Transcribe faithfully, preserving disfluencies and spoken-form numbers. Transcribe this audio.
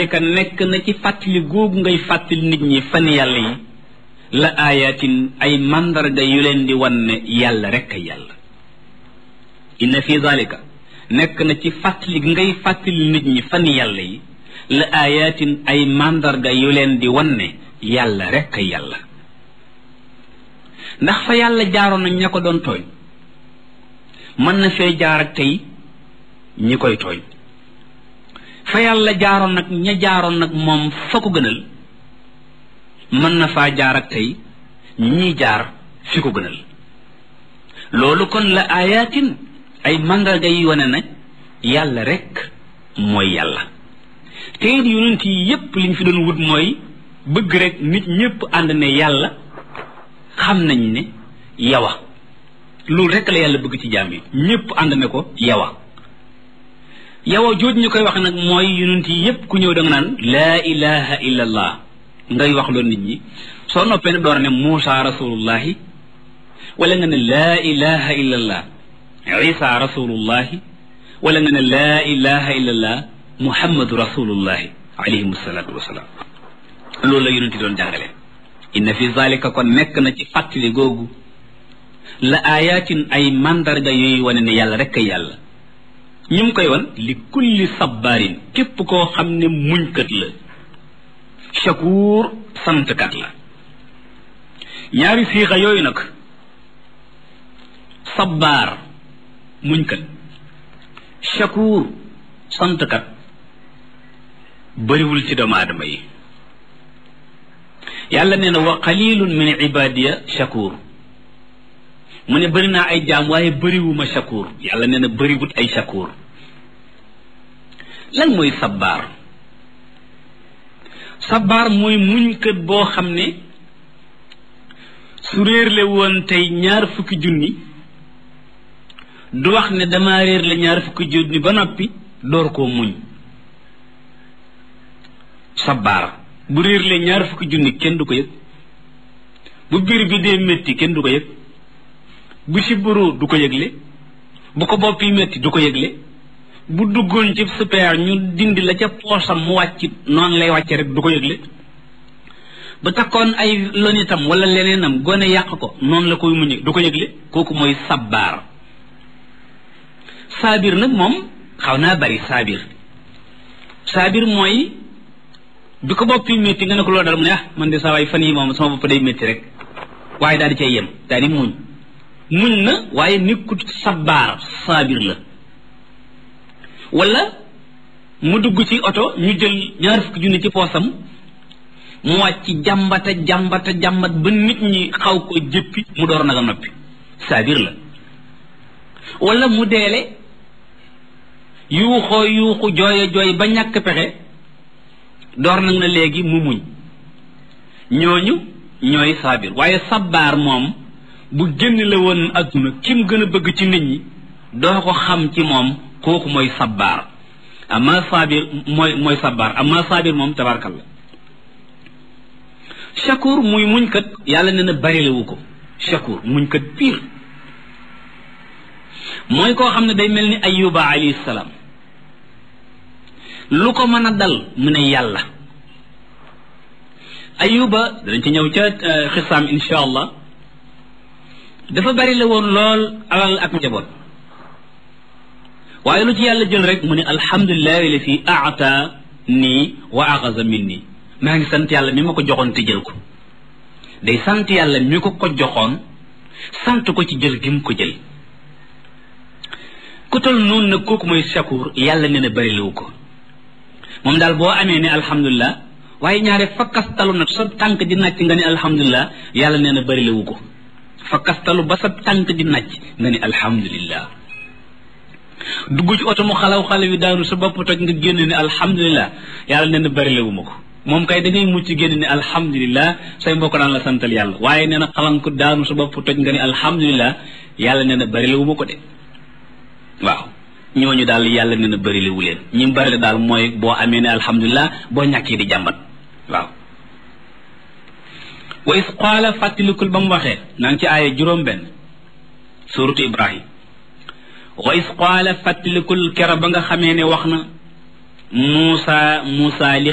zalika nekk na ci fàttali googu ngay fàttali nit ñi fan yàlla yi la ayatin ay mandarga yu leen di wan ne yàlla rek ay yàlla inna fi zalika nekk na ci fàttali ngay fàttali nit ñi fan yàlla yi la ayatin ay mandarga yu leen di wan ne yàlla rek ay yàlla ndax fa yàlla jaaroon nag ña ko doon tooñ mën na fee jaar ak tey ñi koy tooñ fa yàlla jaaroon nag ña jaaroon nag moom fa ko gënal mën na faa jaar ak tey ñii jaar fi ko gënal loolu kon la ayatin ay mandarga yi wane nag yàlla rek mooy yàlla te it yonent yi yépp liñ fi doon wut mooy bëgg rek nit ñépp ànd ne yàlla xam nañ ne yawa loolu rek la yàlla bëgg ci jaam yi ñépp ànd ne ko yawa yawa jooj ñu koy wax nag mooy yonent yi yépp ku ñëw da nga naan laa ilaha illa allah ngay wax loolu nit ñi soo noppee ne door ne Muusa rasulullahi wala nga ne laa ilaha illa allah Isa rasulullahi wala nga ne laa ilaha illa allah Muhammadu rasulullahi alayhim salaatu wasalaam loolu la yonent yi doon jàngale inna fi zalika kon nekk na ci fàttali googu la ayatin ay mandarga yooyu wane ne yàlla rek ay yàlla ñu ngi koy wan li kulli sabbaarin képp koo xam ne muñkat la shakuur santkat la ñaari siixa yooyu nag sabbaar muñkat shakuur santkat bëriwul ci doomu aadama yi yàlla nee na wa qalilun min ibadiya shakuur mu ne bëri naa ay jaam waaye bëriwuma shakuur yàlla nee na bëriwut ay shakuur lan mooy sabbaar sabbaar mooy muñkat boo xam ne su réerle woon tey ñaar fukki junni du wax ne dama réer la ñaar fukki junni ba noppi door koo muñ sabbaar bu réerle ñaar fukki junni kenn du ko yëg bu biir bi dee métti kenn du ko yëg bu sibbiru du ko yëgle bu ko bopp yi métti du ko yëgle bu duggoon ci super ñu dindi la ca poosam mu wàcc noonu lay wàcce rek du ko yëgle ba takkoon ay lonitam wala leneenam gone yàq ko noonu la koy muñe du ko yëgle kooku mooy sabbaar saabir nag moom xaw naa bari saabir saabir mooy bi ko bopp yi métti nga ne ko loolu dal mu ne ah man de saa waay fan yi moom sama bopp day métti rek waaye daal di cay yem daal di muñ muñ na waaye nekkut sabbaar saabir la wala mu dugg ci oto ñu jël ñaar fukki junni ci poosam mu wàcc jàmbata jàmbata jàmbat ba nit ñi xaw ko jëppi mu door nag a noppi saabir la wala mu deele yuuxoo yuuxu jooye jooy ba ñàkk pexe door nag na léegi mu muñ ñooñu ñooy saabir waaye sabbaar moom bu génn la woon adduna ki mu gën a bëgg ci nit ñi doo ko xam ci moom kooku mooy sabbaar amma saabir mooy mooy sabbaar amma saabir moom tabarkalla shakur muy muñkat yàlla nee na barilewu ko shakur muñkat piir mooy koo xam ne day mel ni ayuba alayhi salaam lu ko mën a dal mu ne yàlla ayuba danañ ci ñëw ca xisaam insha allah dafa bari la woon lool alal ak njaboot waaye lu ci yàlla jël rek mu ne alhamdulillahi la fi aata nii wa axasa min nii maa ngi sant yàlla mi ma ko joxoon te jël ko day sant yàlla mi ko ko joxoon sant ko ci jël gi mu ko jël ku tol noonu nag kooku mooy shakur yàlla nee na bari lewu ko moom daal boo amee ne alhamdulilah waaye ñaare fakkastalu nag sa tànk di nàcc nga ne alhamdulilah yàlla nee na bari lewu ko fakkastalu ba sa tànk di nàcc nga ne alhamdulilah dugg ci oto mu xalaw xale wi daanu sa bopp toj nga génn ne alhamdulilah yàlla nee na bari lewu ma ko moom kay da ngay mucc génn ne alhamdulilah say mbokk daan la santal yàlla waaye nee na xalam ko daanu sa bopp toj nga ne alhamdulilah yàlla nee na bari lewu ma ko de waaw ñooñu daal yàlla nee na bari lewu leen ñi bari la daal mooy boo amee ne alhamdulilah boo ñàkkee di jàmbat waaw wa is qaala fàttalikul ba mu waxee naa ngi ci aaya juróom benn suratu ibrahim wa is qaala fàttalikul kera ba nga xamee ne wax na Muusa Muusa li